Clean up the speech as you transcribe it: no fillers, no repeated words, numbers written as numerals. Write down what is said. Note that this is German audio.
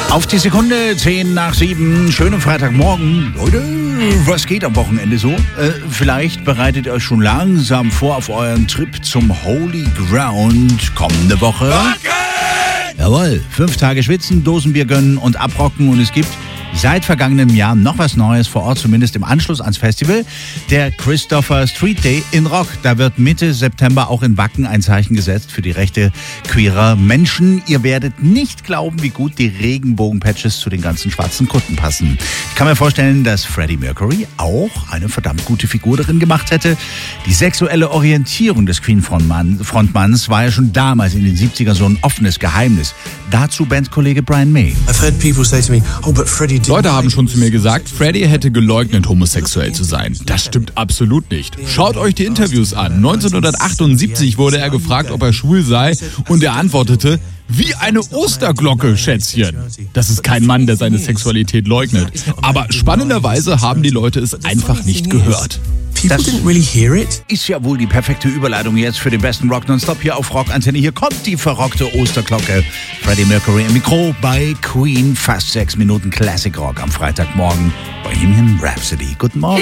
Auf die Sekunde, 6:10. Schönen Freitagmorgen. Leute, was geht am Wochenende so? Vielleicht bereitet ihr euch schon langsam vor auf euren Trip zum Holy Ground kommende Woche. Rocken! Jawohl, 5 Tage schwitzen, Dosenbier gönnen und abrocken und es gibt seit vergangenem Jahr noch was Neues vor Ort, zumindest im Anschluss ans Festival. Der Christopher Street Day in Rock. Da wird Mitte September auch in Wacken ein Zeichen gesetzt für die Rechte queerer Menschen. Ihr werdet nicht glauben, wie gut die Regenbogen-Patches zu den ganzen schwarzen Kutten passen. Ich kann mir vorstellen, dass Freddie Mercury auch eine verdammt gute Figur darin gemacht hätte. Die sexuelle Orientierung des Queen-Frontmanns war ja schon damals in den 70er so ein offenes Geheimnis. Dazu Bandkollege Brian May. Leute haben schon zu mir gesagt, Freddie hätte geleugnet, homosexuell zu sein. Das stimmt absolut nicht. Schaut euch die Interviews an. 1978 wurde er gefragt, ob er schwul sei, und er antwortete: Wie eine Osterglocke, Schätzchen. Das ist kein Mann, der seine Sexualität leugnet. Aber spannenderweise haben die Leute es einfach nicht gehört. Das ist ja wohl die perfekte Überleitung jetzt für den besten Rock Nonstop hier auf Rock Antenne. Hier kommt die verrockte Osterglocke. Freddie Mercury im Mikro bei Queen. Fast 6 Minuten Classic Rock am Freitagmorgen. Bohemian Rhapsody. Guten Morgen.